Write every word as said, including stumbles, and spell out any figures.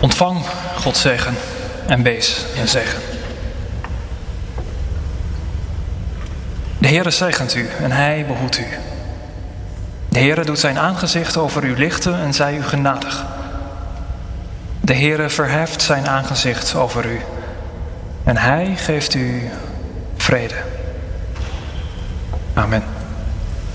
Ontvang Gods zegen en wees een zegen. De Heere zegent u en hij behoedt u. De Heere doet zijn aangezicht over u lichten en zij u genadig. De Heere verheft zijn aangezicht over u en hij geeft u vrede. Amen.